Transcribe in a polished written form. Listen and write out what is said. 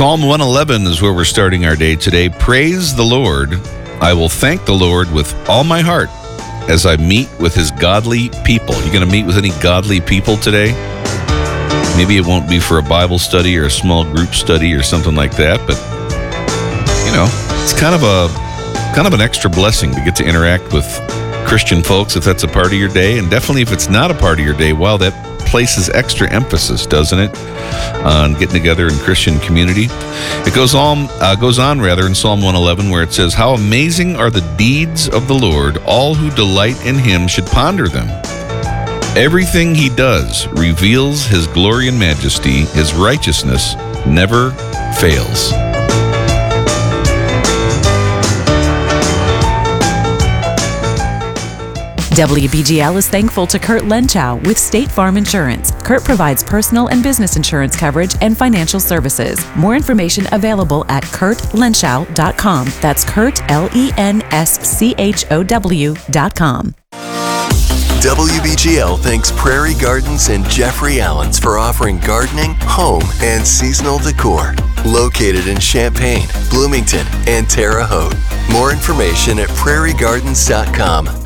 Psalm 111 is where we're starting our day today. Praise the Lord. I will thank the Lord with all my heart as I meet with his godly people. You going to meet with any godly people today? Maybe it won't be for a Bible study or a small group study or something like that, but it's kind of an extra blessing to get to interact with Christian folks if that's a part of your day, and definitely if it's not a part of your day, wow, that places extra emphasis, doesn't it, on getting together in Christian community. It goes on in Psalm 111 where it says, "How amazing are the deeds of the Lord! All who delight in him should ponder them. Everything he does reveals his glory and majesty. His righteousness never fails." WBGL is thankful to Kurt Lenchow with State Farm Insurance. Kurt provides personal and business insurance coverage and financial services. More information available at kurtlenschow.com. That's Kurt, LENSCHOW.com. WBGL thanks Prairie Gardens and Jeffrey Allens for offering gardening, home, and seasonal decor. Located in Champaign, Bloomington, and Terre Haute. More information at prairiegardens.com.